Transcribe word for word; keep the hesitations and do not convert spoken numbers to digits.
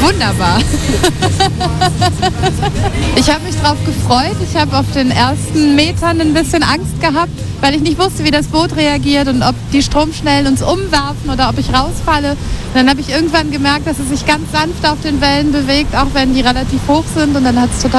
Wunderbar. Ich habe mich drauf gefreut. Ich habe auf den ersten Metern ein bisschen Angst gehabt, weil ich nicht wusste, wie das Boot reagiert und ob die Stromschnellen uns umwerfen oder ob ich rausfalle. Und dann habe ich irgendwann gemerkt, dass es sich ganz sanft auf den Wellen bewegt, auch wenn die relativ hoch sind. Und dann hat es total